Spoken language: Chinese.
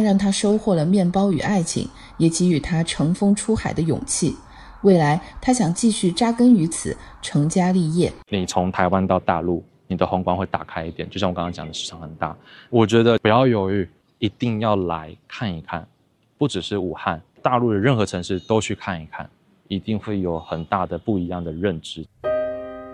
让他收获了面包与爱情，也给予他乘风出海的勇气。未来他想继续扎根于此，成家立业。 你从台湾到大陆，你的宏观会打开一点，就像我刚刚讲的，市场很大。我觉得不要犹豫，一定要来看一看，不只是武汉，大陆的任何城市都去看一看，一定会有很大的不一样的认知。